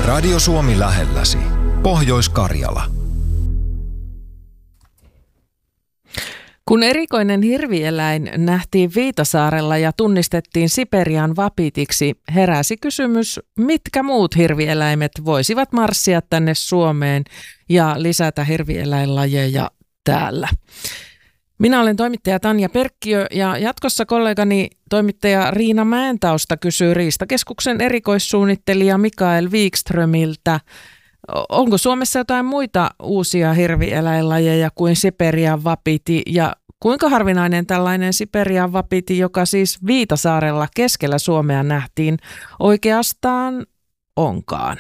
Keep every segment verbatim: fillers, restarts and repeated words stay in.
Radio Suomi lähelläsi. Pohjois-Karjala. Kun erikoinen hirvieläin nähtiin Viitasaarella ja tunnistettiin Siperian vapitiksi, heräsi kysymys, mitkä muut hirvieläimet voisivat marssia tänne Suomeen ja lisätä hirvieläinlajeja täällä. Minä olen toimittaja Tanja Perkkiö ja jatkossa kollegani toimittaja Riina Mäentausta kysyy Riistakeskuksen erikoissuunnittelija Mikael Wikströmiltä, onko Suomessa jotain muita uusia hirvieläinlajeja kuin Siperian vapiti ja kuinka harvinainen tällainen Siperian vapiti, joka siis Viitasaarella keskellä Suomea nähtiin, oikeastaan onkaan?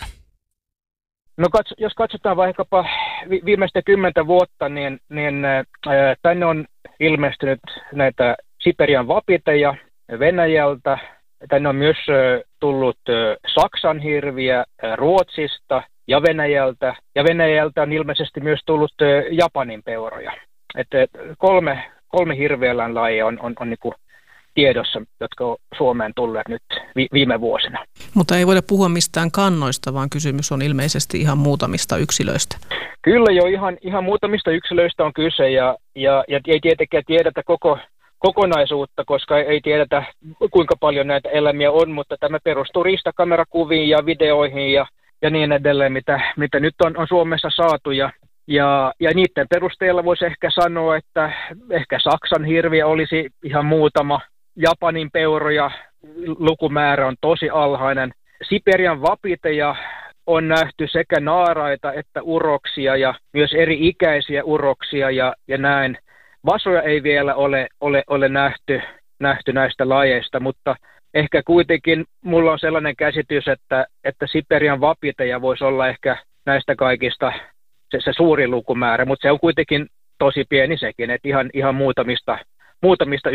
No katso, jos katsotaan vaikkapa vi- viimeistä kymmentä vuotta, niin, niin ää, tänne on ilmestynyt näitä Siperian vapiteja Venäjältä. Tänne on myös ä, tullut ä, Saksan hirviä ä, Ruotsista ja Venäjältä. Ja Venäjältä on ilmeisesti myös tullut ä, Japanin peuroja. Että kolme, kolme hirvieläinlajia on, on, on niin kuin tiedossa, jotka on Suomeen tulleet nyt vi- viime vuosina. Mutta ei voida puhua mistään kannoista, vaan kysymys on ilmeisesti ihan muutamista yksilöistä. Kyllä jo ihan, ihan muutamista yksilöistä on kyse ja, ja, ja ei tietenkään tiedetä koko kokonaisuutta, koska ei tiedetä kuinka paljon näitä eläimiä on, mutta tämä perustuu riistakamerakuviin ja videoihin ja, ja niin edelleen, mitä, mitä nyt on, on Suomessa saatu. Ja, ja, ja niiden perusteella voisi ehkä sanoa, että ehkä Saksan hirviä olisi ihan muutama. Japanin peuroja lukumäärä on tosi alhainen. Siperian vapiteja on nähty sekä naaraita että uroksia ja myös eri ikäisiä uroksia ja, ja näin. Vasoja ei vielä ole, ole, ole nähty, nähty näistä lajeista, mutta ehkä kuitenkin mulla on sellainen käsitys, että, että Siperian vapiteja voisi olla ehkä näistä kaikista se, se suuri lukumäärä, mutta se on kuitenkin tosi pieni sekin, että ihan, ihan muutamista, muutamista